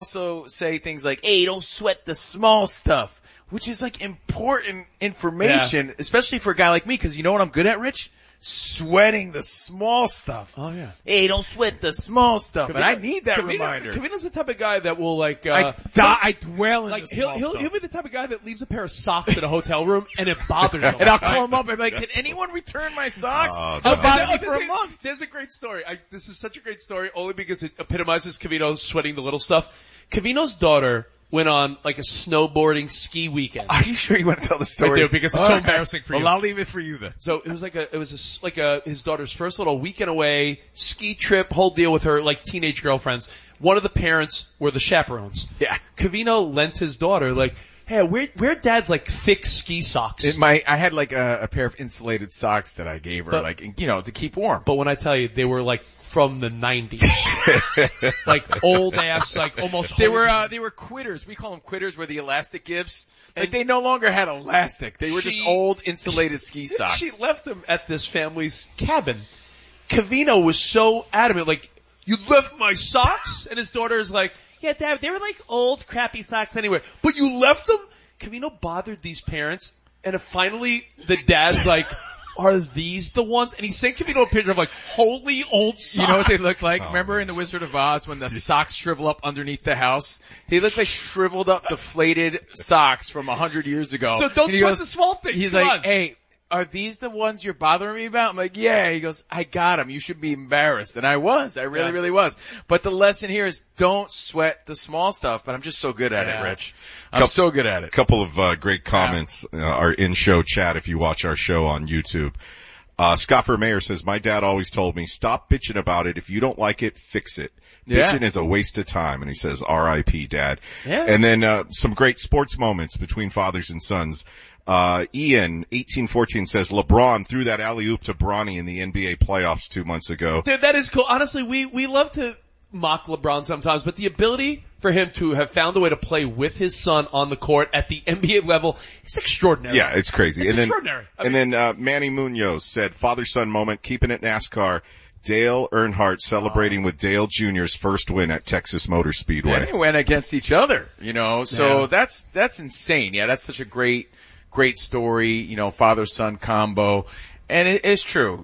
also say things like, hey, don't sweat the small stuff, which is like important information, especially for a guy like me, because you know what I'm good at, Rich? Sweating the small stuff. Oh yeah. Hey, don't sweat the small stuff. And I need that reminder. Covino's the type of guy that will like, I dwell in the small stuff. He'll be the type of guy that leaves a pair of socks in a hotel room and it bothers him. And I'll call him up and be like, can anyone return my socks? It'll bother me for a month. There's a great story. This is such a great story only because it epitomizes Covino sweating the little stuff. Covino's daughter went on like a snowboarding ski weekend. Are you sure you want to tell the story? I do, because it's so embarrassing for you. Well, I'll leave it for you then. So it was his daughter's first little weekend away, ski trip, whole deal with her like teenage girlfriends. One of the parents were the chaperones. Yeah. Covino lent his daughter like, hey, where dad's like thick ski socks? I had like a pair of insulated socks that I gave her, to keep warm. But when I tell you, they were like from the 90s. like old ass, like almost. They were quitters. We call them quitters, where the elastic gives. Like they no longer had elastic. They were just old insulated ski socks. She left them at this family's cabin. Covino was so adamant, like, you left my socks? And his daughter's like, yeah, Dad, they were like old crappy socks anyway. But you left them? Covino bothered these parents, and finally the dad's like, are these the ones? And he sent Covino a picture of like holy old socks. You know what they look like? Remember in The Wizard of Oz when the socks shrivel up underneath the house? They look like shriveled up, deflated socks from 100 years ago. So don't sweat the small things. He's like, hey, are these the ones you're bothering me about? I'm like, yeah. He goes, I got them. You should be embarrassed. And I was. I really was. But the lesson here is don't sweat the small stuff. But I'm just so good at it, Rich. I'm so good at it. A couple of great comments are in show chat if you watch our show on YouTube. Scott Vermeer says, my dad always told me, stop bitching about it. If you don't like it, fix it. Bitching is a waste of time. And he says, R.I.P. Dad. Yeah. And then some great sports moments between fathers and sons. Ian, 1814 says, LeBron threw that alley-oop to Bronny in the NBA playoffs 2 months ago. Dude, that is cool. Honestly, we love to mock LeBron sometimes, but the ability for him to have found a way to play with his son on the court at the NBA level is extraordinary. Yeah, it's crazy. It's extraordinary. Then Manny Munoz said, father-son moment, keeping it NASCAR. Dale Earnhardt celebrating with Dale Jr.'s first win at Texas Motor Speedway. And they went against each other, so that's insane. Yeah, that's such a great story, father-son combo. And it's true,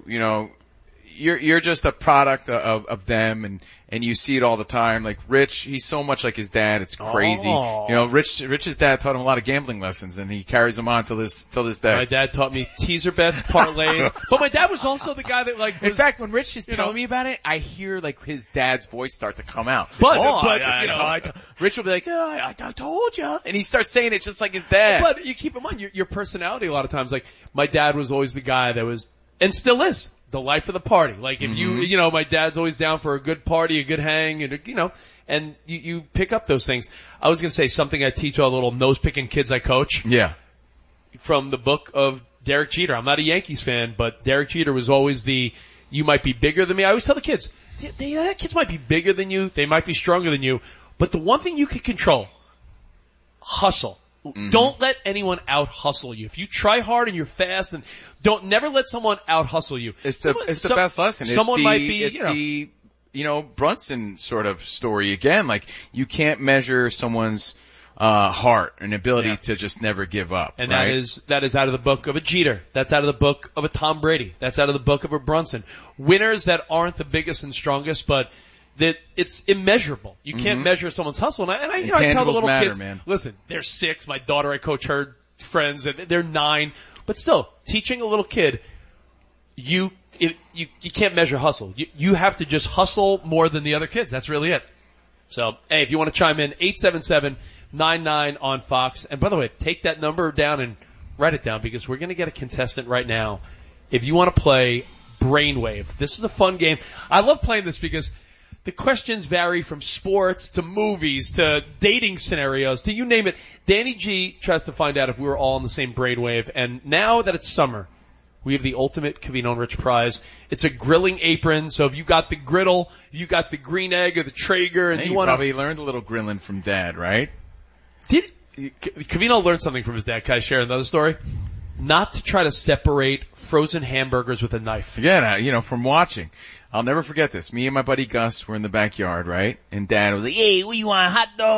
you're just a product of them and you see it all the time. Like Rich, he's so much like his dad, it's crazy. Rich's dad taught him a lot of gambling lessons and he carries them on till this day. My dad taught me teaser bets, parlays. But my dad was also the guy that in fact, when Rich is telling me about it, I hear like his dad's voice start to come out. Rich will be like, I told you. And he starts saying it just like his dad. But you keep in mind your personality a lot of times. Like my dad was always the guy that was, and still is, the life of the party. Like if my dad's always down for a good party, a good hang, and you pick up those things. I was going to say something I teach all the little nose-picking kids I coach. Yeah. From the book of Derek Jeter. I'm not a Yankees fan, but Derek Jeter was always you might be bigger than me. I always tell the kids, kids might be bigger than you, they might be stronger than you, but the one thing you can control, hustle. Mm-hmm. Don't let anyone out hustle you. If you try hard and you're fast, and never let someone out hustle you. It's the best lesson. Someone might be, Brunson sort of story again. Like you can't measure someone's heart and ability to just never give up. And right? that is out of the book of a Jeter. That's out of the book of a Tom Brady. That's out of the book of a Brunson. Winners that aren't the biggest and strongest, but that it's immeasurable. You can't measure someone's hustle. And I tell the little kids, man. Listen, they're 6. My daughter, I coach her friends, and they're 9. But still, teaching a little kid, you can't measure hustle. You have to just hustle more than the other kids. That's really it. So, hey, if you want to chime in, 877-99 on Fox. And by the way, take that number down and write it down because we're going to get a contestant right now. If you want to play Brainwave, this is a fun game. I love playing this because the questions vary from sports to movies to dating scenarios to you name it. Danny G tries to find out if we were all on the same brainwave. And now that it's summer, we have the ultimate Covino and Rich prize. It's a grilling apron. So if you got the griddle, you got the green egg or the Traeger, and you probably learned a little grilling from Dad, right? Did Covino learn something from his dad? Can I share another story? not to try to separate frozen hamburgers with a knife. Again, from watching. I'll never forget this. Me and my buddy Gus were in the backyard, right? And Dad was like, "Hey, what you want, hot dog?"